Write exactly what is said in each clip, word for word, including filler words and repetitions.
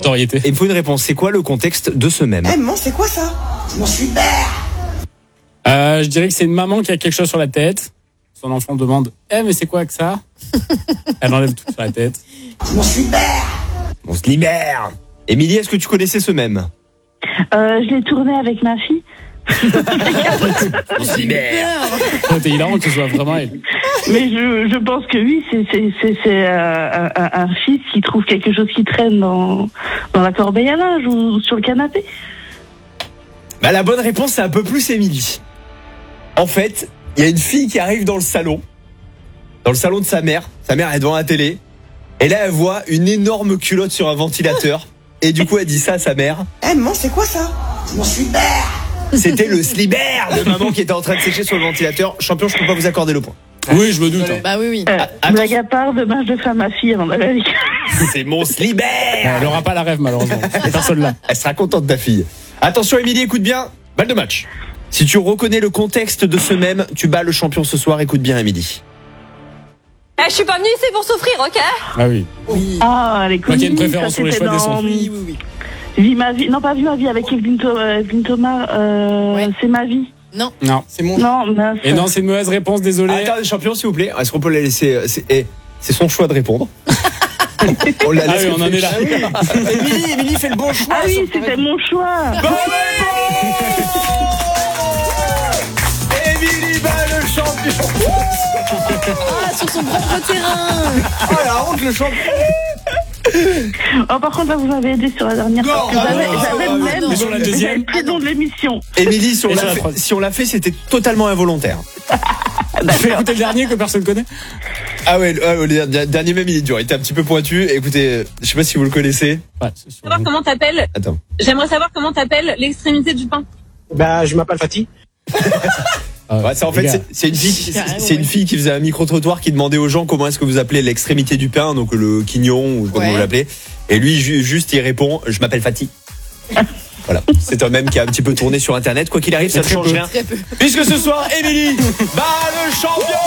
notoriété. Il me faut une réponse. C'est quoi le contexte de ce mème? Eh, maman, c'est quoi ça? Mon super. Euh, je dirais que c'est une maman qui a quelque chose sur la tête. Son enfant demande « Eh, mais c'est quoi que ça ?» Elle enlève tout sur la tête. Mon super. On se libère. Émilie, est-ce que tu connaissais ce mème? Euh, je l'ai tourné avec ma fille. On se libère. C'était hilarant que ce soit vraiment elle. Mais je, je pense que oui, c'est, c'est, c'est, c'est euh, un, un fils qui trouve quelque chose qui traîne dans, dans la corbeille à linge ou sur le canapé. Bah, la bonne réponse, c'est un peu plus Émilie. En fait, il y a une fille qui arrive dans le salon, dans le salon de sa mère. Sa mère est devant la télé. Et là, elle voit une énorme culotte sur un ventilateur. Et du coup, elle dit ça à sa mère. Eh, maman, c'est quoi ça? Mon super. C'était le slibert de maman qui était en train de sécher sur le ventilateur. Champion, je peux pas vous accorder le point. Oui, je me doute. Hein. Bah oui, oui. Euh, Ah, blague à part, demain je fais à ma fille avant d'aller à l'école. C'est mon slibert. Elle aura pas la rêve, malheureusement. Personne là. Elle sera contente de ta fille. Attention, Émilie, écoute bien. Balle de match. Si tu reconnais le contexte de ce mème, tu bats le champion ce soir. Écoute bien, Émilie. Eh, je suis pas venue ici pour souffrir, ok? Ah oui. Oui. Ah, elle est Toi qui as une connue, préférence ça, sur les c'était choix des sons. dans Oui, oui, oui. Vie ma vie. Non, pas Vie ma vie avec Evelyne, Tho- euh, Evelyne Thomas. Euh, Ouais. C'est ma vie. Non, Non. c'est mon. Non, mince. Et non, c'est une mauvaise réponse, désolé. Attends, champion, s'il vous plaît. Est-ce qu'on peut la laisser c'est, eh, c'est son choix de répondre. On la Ah laisse oui, on en est là. Émilie, Émilie fait le bon choix. Ah oui, sur- c'était mon choix. Émilie bat le champion. Ah, sur son propre terrain. Oh la honte, le champion. Oh, par contre, là, vous m'avez aidé sur la dernière. Non, parce que ah j'avais, non, j'avais ah le non, même. mais sur la deuxième. J'avais plus le nom de l'émission. Émilie, si on Et l'a sur la fait, troisième. si on l'a fait, c'était totalement involontaire. Tu fais écouter le dernier que personne connaît. Ah ouais, le, ah ouais, le der- dernier même, il est dur. Il était un petit peu pointu. Écoutez, euh, je sais pas si vous le connaissez. Ouais, c'est sûr. Savoir comment t'appelles. Attends. J'aimerais savoir comment t'appelles l'extrémité du pain. Bah, je m'appelle Fatih. Ah, Ouais, c'est en fait, les gars. c'est, c'est une fille, qui- Carrément, c'est une ouais. fille qui faisait un micro-trottoir qui demandait aux gens comment est-ce que vous appelez l'extrémité du pain, donc le quignon, ou comment Ouais. vous l'appelez. Et lui, ju- juste, il répond, je m'appelle Fatih. Voilà. C'est un mème qui a un petit peu tourné sur Internet. Quoi qu'il arrive, ça ne très change peu. rien. Très peu. Puisque ce soir, Émilie bat le champion.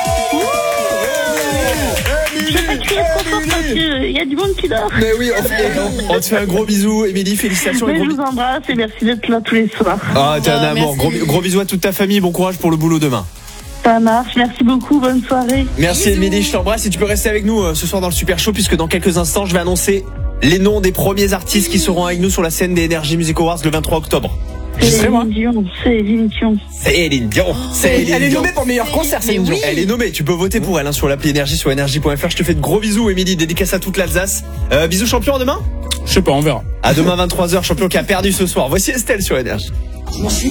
Il y a du monde qui dort. Mais oui, on, fait, on te fait un gros bisou, Émilie. Félicitations et Mais gros je vous bisous. embrasse et merci d'être là tous les soirs. Ah, t'es un Ah, amour. merci. Gros, gros bisous à toute ta famille. Bon courage pour le boulot demain. Ça marche. Merci beaucoup. Bonne soirée. Merci Bisous. Émilie, je t'embrasse et tu peux rester avec nous euh, ce soir dans le Super Show puisque dans quelques instants je vais annoncer les noms des premiers artistes qui seront avec nous sur la scène des Energy Music Awards le vingt-trois octobre. J'y serai, moi. Dion. C'est Céline Dion. Céline Dion, Céline Elle est Dion. nommée pour le meilleur concert, Céline Dion. oui. Elle est nommée, tu peux voter pour elle hein, sur l'appli Énergie sur énergie point f r. Je te fais de gros bisous Émilie, dédicace à toute l'Alsace. Euh, bisous champion à demain. Je sais pas, on verra. À demain vingt-trois heures, champion qui a perdu ce soir. Voici Estelle sur Énergie. Mon super.